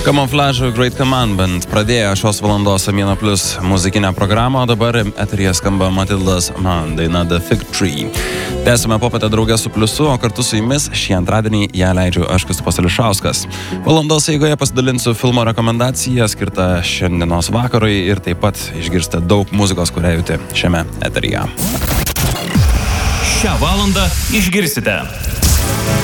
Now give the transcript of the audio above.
Camouflage Great Commandment pradėjo šios valandos Amino Plus muzikinę programą, o dabar eteryje skamba Matildas Man daina The Fig Tree. Tęsime popietę draugę su Pliusu, o kartu su jumis šį antradienį ją leidžiu aš, Kristupas Ališauskas. Valandos eigoje pasidalinsiu filmo rekomendaciją skirtą šiandienos vakarui ir taip pat išgirsite daug muzikos, kurią jauti šiame eteryje. Šią valandą išgirsite